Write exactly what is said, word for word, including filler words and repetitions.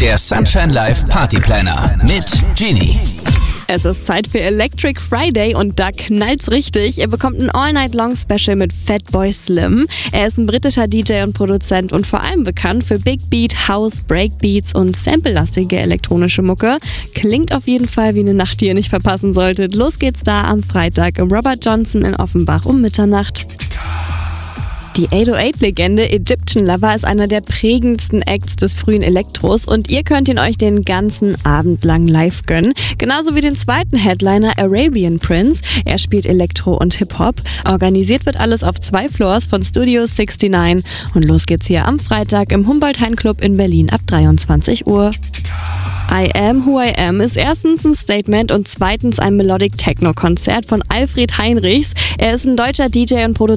Der Sunshine Live Party Planner mit Genie. Es ist Zeit für Electric Friday und da knallt's richtig. Ihr bekommt ein All-Night-Long-Special mit Fatboy Slim. Er ist ein britischer D J und Produzent und vor allem bekannt für Big Beat, House, Breakbeats und sample-lastige elektronische Mucke. Klingt auf jeden Fall wie eine Nacht, die ihr nicht verpassen solltet. Los geht's da am Freitag im Robert Johnson in Offenbach um Mitternacht. Die acht null acht-Legende Egyptian Lover ist einer der prägendsten Acts des frühen Elektros und ihr könnt ihn euch den ganzen Abend lang live gönnen. Genauso wie den zweiten Headliner Arabian Prince. Er spielt Elektro und Hip-Hop. Organisiert wird alles auf zwei Floors von Studio neunundsechzig und los geht's hier am Freitag im Humboldt-Hain-Club in Berlin ab dreiundzwanzig Uhr. I Am Who I Am ist erstens ein Statement und zweitens ein Melodic Techno-Konzert von Alfred Heinrichs. Er ist ein deutscher D J und Produzent